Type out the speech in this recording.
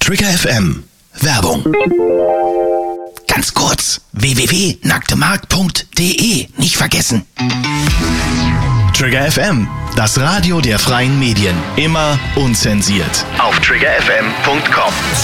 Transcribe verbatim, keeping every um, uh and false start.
Trigger F M. Werbung. Ganz kurz, w w w punkt nacktemark punkt d e. Nicht vergessen. Trigger F M, das Radio der freien Medien. Immer unzensiert. Auf trigger f m punkt com.